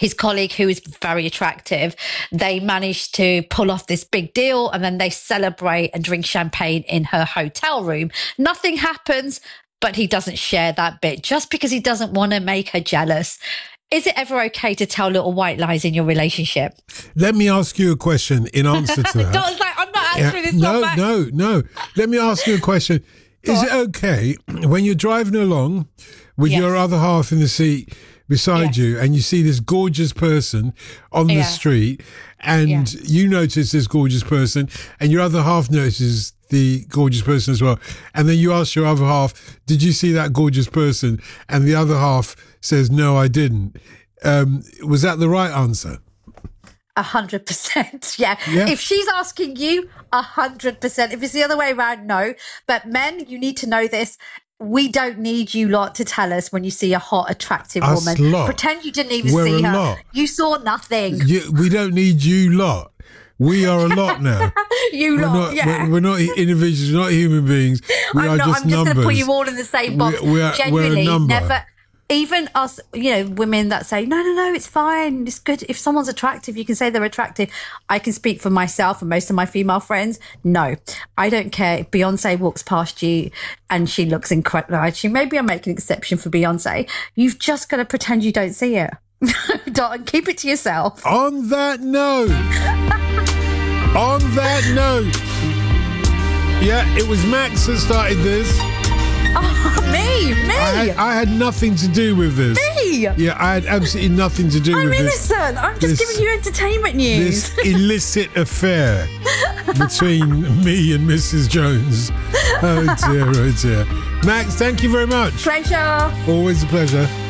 his colleague, who is very attractive, they managed to pull off this big deal, and then they celebrate and drink champagne in her hotel room. Nothing happens, but he doesn't share that bit just because he doesn't want to make her jealous. Is it ever okay to tell little white lies in your relationship? Let me ask you a question in answer to that. I'm not answering this one. No. Let me ask you a question. Is it okay when you're driving along with your other half in the seat beside you, and you see this gorgeous person on the street, and you notice this gorgeous person, and your other half notices the gorgeous person as well, and then you ask your other half, did you see that gorgeous person? And the other half says, no, I didn't. Was that the right answer? 100%. Yeah. If she's asking you, 100%. If it's the other way around, no. But men, you need to know this. We don't need you lot to tell us when you see a hot, attractive woman. Lot. Pretend you didn't even see her. Lot. You saw nothing. We don't need you lot. We are a lot now. We're not individuals. We're not human beings. I'm just just going to numbers. put you all in the same box. We're Genuinely, a number. never. Even us, women that say, no, it's fine. It's good. If someone's attractive, you can say they're attractive. I can speak for myself and most of my female friends. No, I don't care if Beyonce walks past you and she looks incredible. Actually, maybe I'm making an exception for Beyonce. You've just got to pretend you don't see it. Don't keep it to yourself. On that note, it was Max that started this. Oh, me. I had nothing to do with this. Me? Yeah, I had absolutely nothing to do with this. I'm innocent. I'm just giving you entertainment news. This illicit affair between me and Mrs. Jones. Oh dear. Max, thank you very much. Pleasure. Always a pleasure.